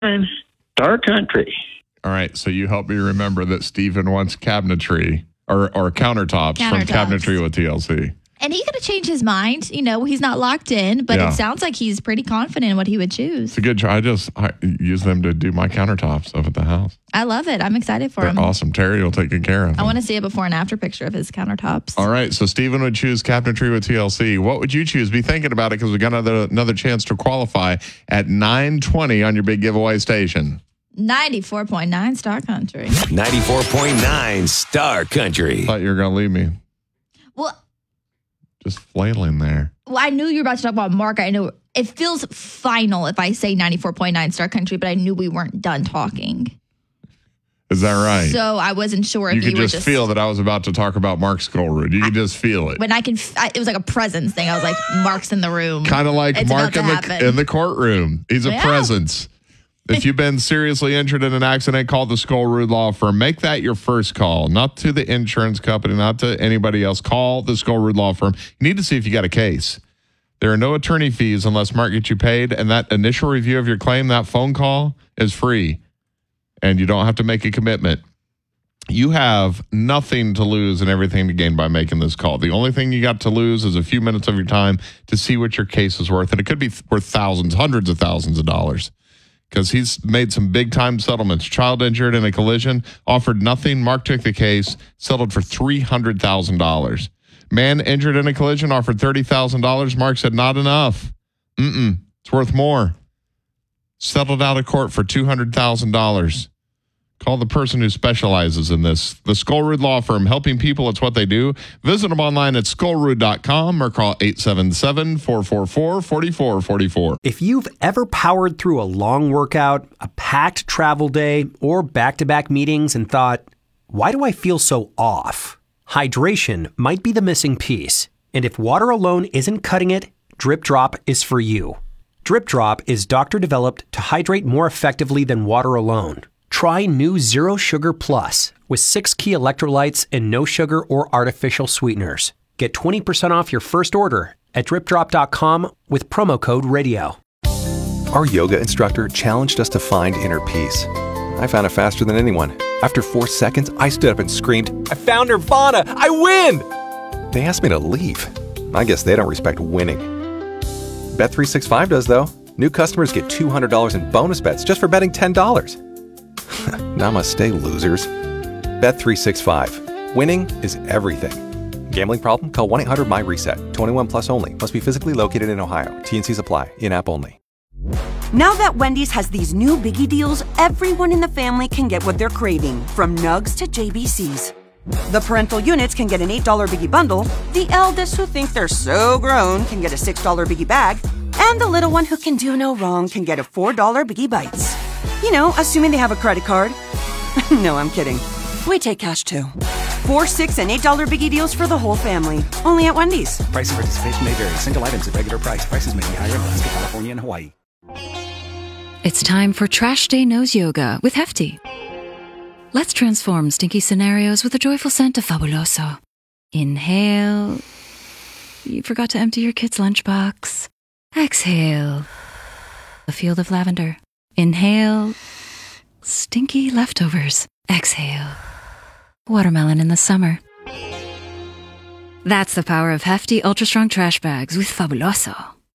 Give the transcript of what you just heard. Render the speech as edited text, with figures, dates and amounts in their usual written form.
And Star Country. All right, so you help me remember that Stephen wants cabinetry or countertops from Cabinetry with TLC. And he could have changed his mind. You know, he's not locked in, but it sounds like he's pretty confident in what he would choose. It's a good try. I use them to do my countertops up at the house. I love it. I'm excited for him. Awesome. Terry will take good care of it. I want to see a before and after picture of his countertops. All right, so Stephen would choose Cabinetry with TLC. What would you choose? Be thinking about it because we got another chance to qualify at 9:20 on your big giveaway station. 94.9 Star Country. 94.9 Star Country. Thought you were going to leave me. Well, just flailing there. Well, I knew you were about to talk about Mark. I know it feels final if I say 94.9 Star Country, but I knew we weren't done talking. Is that right? So I wasn't sure if you could just feel that I was about to talk about Mark Skolrud. You could just feel it. When it was like a presence thing. I was like, Mark's in the room. Kind of like Mark in the courtroom. He's a presence. If you've been seriously injured in an accident, call the Skolrud Law Firm. Make that your first call, not to the insurance company, not to anybody else. Call the Skolrud Law Firm. You need to see if you got a case. There are no attorney fees unless Mark gets you paid, and that initial review of your claim, that phone call, is free, and you don't have to make a commitment. You have nothing to lose and everything to gain by making this call. The only thing you got to lose is a few minutes of your time to see what your case is worth, and it could be worth thousands, hundreds of thousands of dollars. Because he's made some big-time settlements. Child injured in a collision, offered nothing. Mark took the case, settled for $300,000. Man injured in a collision, offered $30,000. Mark said, not enough. It's worth more. Settled out of court for $200,000. Call the person who specializes in this. The Skolrud Law Firm, helping people. It's what they do. Visit them online at skolrud.com or call 877-444-4444. If you've ever powered through a long workout, a packed travel day, or back-to-back meetings and thought, why do I feel so off? Hydration might be the missing piece. And if water alone isn't cutting it, Drip Drop is for you. Drip Drop is doctor-developed to hydrate more effectively than water alone. Try new Zero Sugar Plus with 6 key electrolytes and no sugar or artificial sweeteners. Get 20% off your first order at dripdrop.com with promo code RADIO. Our yoga instructor challenged us to find inner peace. I found it faster than anyone. After 4 seconds, I stood up and screamed, I found Nirvana! I win! They asked me to leave. I guess they don't respect winning. Bet365 does, though. New customers get $200 in bonus bets just for betting $10. Namaste, losers. Bet365. Winning is everything. Gambling problem? Call 1-800-MY-RESET. 21 plus only. Must be physically located in Ohio. T&Cs apply. In-app only. Now that Wendy's has these new biggie deals, everyone in the family can get what they're craving, from nugs to JBCs. The parental units can get an $8 biggie bundle, the eldest who think they're so grown can get a $6 biggie bag, and the little one who can do no wrong can get a $4 biggie bites. You know, assuming they have a credit card. No, I'm kidding. We take cash too. 4, 6, and $8 biggie deals for the whole family. Only at Wendy's. Price and participation may vary. Single items at regular price. Prices may be higher in Alaska, California, and Hawaii. It's time for Trash Day Nose Yoga with Hefty. Let's transform stinky scenarios with a joyful scent of Fabuloso. Inhale. You forgot to empty your kid's lunchbox. Exhale. A field of lavender. Inhale. Stinky leftovers. Exhale. Watermelon in the summer. That's the power of Hefty Ultra Strong Trash Bags with Fabuloso.